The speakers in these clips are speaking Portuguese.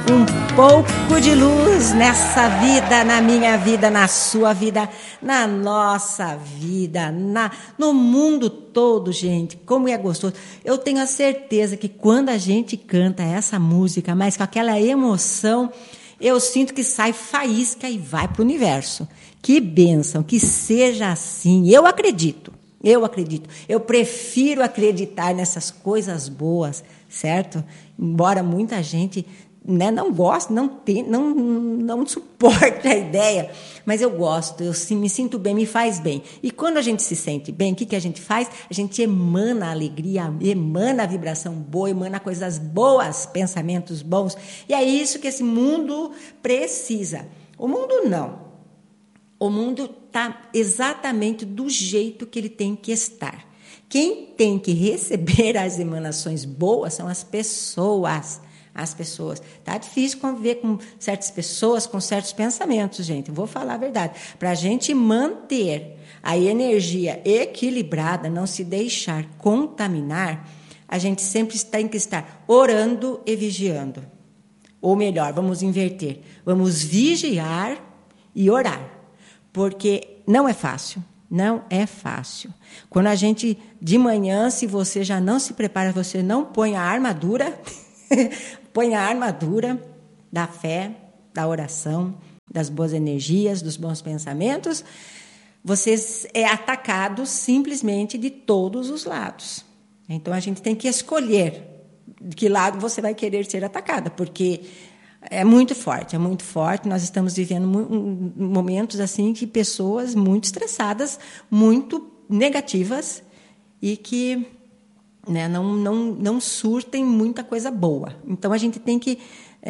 Um pouco de luz nessa vida, na minha vida, na sua vida, na nossa vida, no mundo todo, gente. Como é gostoso. Eu tenho a certeza que quando a gente canta essa música, mas com aquela emoção, eu sinto que sai faísca e vai para o universo. Que bênção, que seja assim. Eu acredito. Eu prefiro acreditar nessas coisas boas, certo? Embora muita gente, né, não goste, não suporte a ideia, mas eu gosto, me sinto bem, me faz bem. E quando a gente se sente bem, o que a gente faz? A gente emana alegria, emana vibração boa, emana coisas boas, pensamentos bons. E é isso que esse mundo precisa. O mundo não. O mundo está exatamente do jeito que ele tem que estar. Quem tem que receber as emanações boas são as pessoas. As pessoas. Está difícil conviver com certas pessoas, com certos pensamentos, gente. Vou falar a verdade. Para a gente manter a energia equilibrada, não se deixar contaminar, a gente sempre tem que estar orando e vigiando. Ou melhor, vamos inverter. Vamos vigiar e orar. Porque não é fácil, não é fácil. Quando a gente, de manhã, se você já não se prepara, você não põe a armadura, põe a armadura da fé, da oração, das boas energias, dos bons pensamentos, você é atacado simplesmente de todos os lados. Então, a gente tem que escolher de que lado você vai querer ser atacada, porque é muito forte, é muito forte. Nós estamos vivendo momentos assim que pessoas muito estressadas, muito negativas e que, né, não surtem muita coisa boa. Então, a gente tem que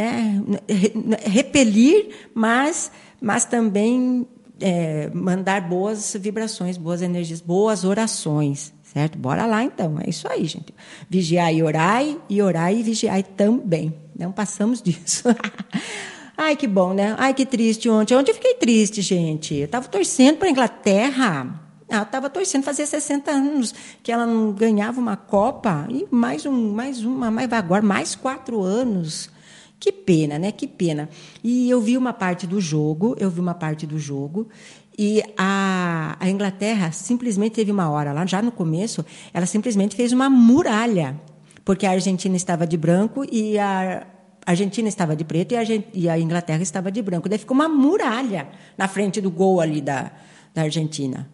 repelir, mas também mandar boas vibrações, boas energias, boas orações, certo? Bora lá, então. É isso aí, gente. Vigiai e orai e vigiai também. Não passamos disso. Ai, que bom, né? Ai, que triste ontem. Ontem eu fiquei triste, gente. Eu estava torcendo para a Inglaterra. Eu estava torcendo, fazia 60 anos que ela não ganhava uma Copa. E agora mais 4 anos. Que pena, né? Que pena. E eu vi uma parte do jogo, e a Inglaterra simplesmente teve uma hora lá, já no começo, ela simplesmente fez uma muralha, porque a Argentina estava de branco e a Argentina estava de preto e a Inglaterra estava de branco. Daí ficou uma muralha na frente do gol ali da Argentina,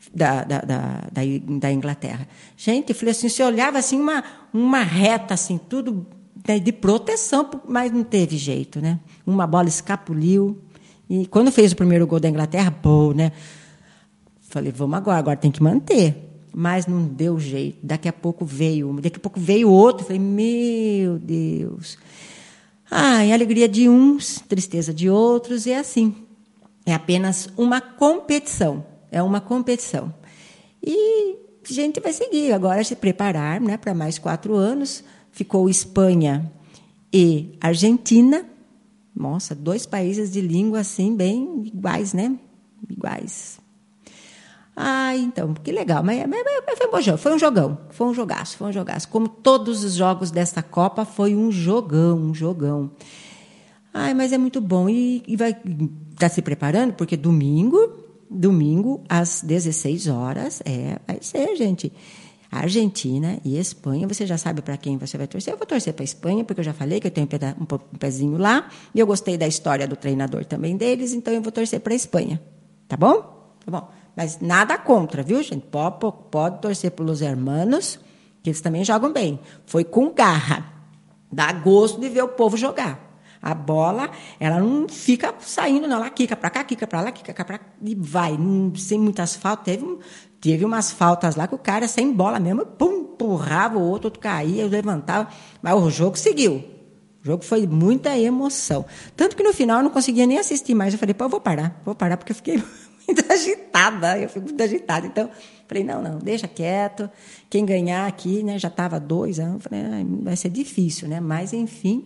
da Inglaterra. Gente, eu falei assim, você olhava assim, uma reta, assim, tudo de proteção, mas não teve jeito, né? Uma bola escapuliu. E quando fez o primeiro gol da Inglaterra, pô, né? Falei, vamos agora tem que manter. Mas não deu jeito. Daqui a pouco veio outro. Falei, meu Deus. Ai, alegria de uns, tristeza de outros, e é assim. É apenas uma competição. É uma competição. E a gente vai seguir agora, se preparar, né, para mais 4 anos. Ficou Espanha e Argentina. Nossa, 2 países de língua assim, bem iguais, né? Iguais. Ah, então, que legal. Mas foi um bom jogo, foi um jogão. Foi um jogaço. Como todos os jogos desta Copa, foi um jogão. Ai, mas é muito bom. E vai estar se preparando, porque domingo, às 16 horas, vai ser, gente. Argentina e Espanha, você já sabe para quem você vai torcer. Eu vou torcer para a Espanha, porque eu já falei que eu tenho um pezinho lá, e eu gostei da história do treinador também deles, então eu vou torcer para a Espanha. Tá bom? Tá bom. Mas nada contra, viu, gente? Pode torcer pelos hermanos, que eles também jogam bem. Foi com garra. Dá gosto de ver o povo jogar. A bola, ela não fica saindo, não. Ela quica para cá, quica para lá, quica para cá, e vai. Sem muitas faltas. Teve umas faltas lá que o cara, sem bola mesmo, pum, empurrava o outro caía, eu levantava. Mas o jogo seguiu. O jogo foi muita emoção. Tanto que no final eu não conseguia nem assistir mais. Eu falei, eu vou parar, porque eu fiquei muito agitada. Eu fico muito agitada. Então, falei, não, deixa quieto. Quem ganhar aqui, né, já estava 2 anos. Falei, vai ser difícil, né? Mas, enfim.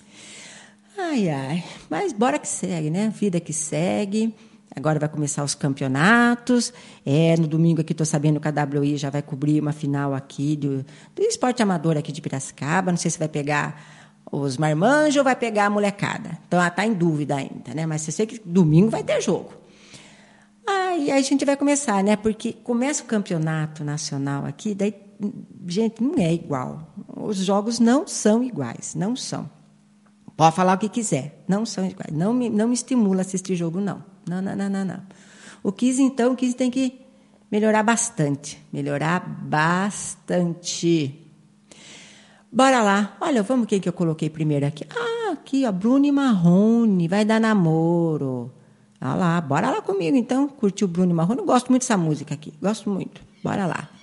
Ai. Mas bora que segue, né? Vida que segue. Agora vai começar os campeonatos. No domingo aqui estou sabendo que a WI já vai cobrir uma final aqui do esporte amador aqui de Piracicaba. Não sei se vai pegar os marmanjos ou vai pegar a molecada? Então, ela está em dúvida ainda, né? Mas você sei que domingo vai ter jogo. Aí a gente vai começar, né? Porque começa o campeonato nacional aqui, daí, gente, não é igual. Os jogos não são iguais, não são. Pode falar o que quiser, não são iguais. Não me estimula a assistir jogo, não. Não. O 15, então, tem que melhorar bastante. Bora lá. Olha, vamos quem que eu coloquei primeiro aqui. Aqui, ó, Bruno e Marrone, vai dar namoro. Olha lá, bora lá comigo, então. Curtiu o Bruno e Marrone? Eu gosto muito dessa música aqui, gosto muito. Bora lá.